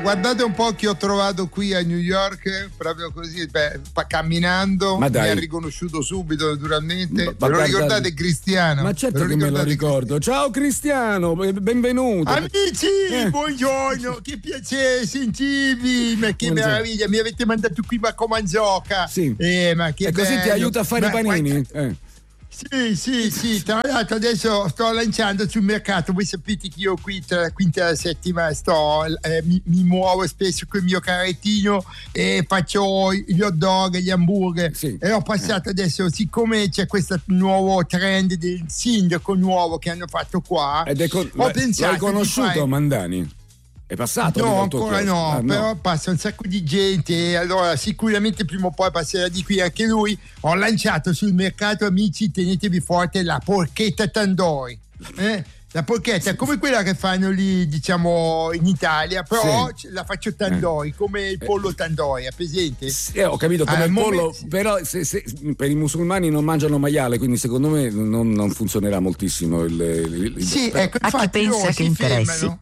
guardate un po' chi ho trovato qui a New York, proprio così, camminando. Mi ha riconosciuto subito, naturalmente. Ve lo ricordate Cristiano? Ma certo che me lo ricordo. Ciao Cristiano, benvenuto. Amici, buongiorno, che piacere sentirvi, ma che meraviglia, mi avete mandato qui Marco Manzocca. Sì. Ma che e così bello. Ti aiuta a fare i panini. Sì, tra l'altro adesso sto lanciando sul mercato, voi sapete che io qui tra la quinta e la settima mi muovo spesso col mio carrettino e faccio gli hot dog, gli hamburger, e ho passato adesso, siccome c'è questo nuovo trend del sindaco nuovo che hanno fatto qua, ho pensato, l'hai conosciuto Mandani? È passato? No, ancora no, però passa un sacco di gente, allora sicuramente prima o poi passerà di qui anche lui. Ho lanciato sul mercato, amici, tenetevi forte, la porchetta tandoori. La porchetta come quella che fanno lì, diciamo, in Italia, però la faccio tandoori, come il pollo tandoori, è presente? Ho capito, come il pollo, però se per i musulmani non mangiano maiale, quindi secondo me non funzionerà moltissimo ecco, a chi pensa che interessi.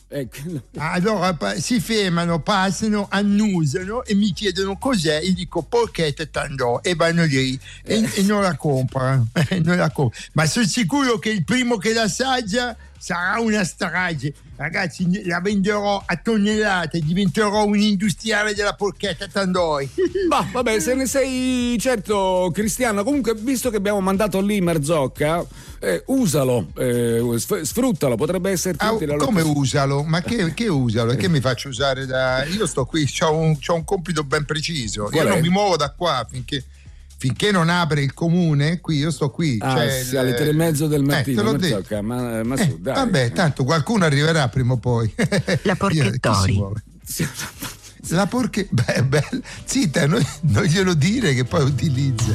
Allora si fermano, passano, annusano e mi chiedono cos'è, e dico porchetta tandoori e vanno lì e non la comprano. Ma sono sicuro che il primo che la assaggia sarà una strage, ragazzi, la venderò a tonnellate, diventerò un industriale della porchetta tandoori. Ma vabbè, se ne sei certo, Cristiano. Comunque, visto che abbiamo mandato lì Marzocca, usalo, sfruttalo, potrebbe esserti utile. Come usalo? Ma che usalo? E che mi faccio usare io sto qui, c'ho un compito ben preciso. Io non mi muovo da qua finché non apre il comune, qui io sto qui. Alle 3:30 del mattino, Marzocca, ma su, dai. Vabbè, tanto qualcuno arriverà prima o poi. La porchettori. La zitta, non glielo dire che poi utilizza.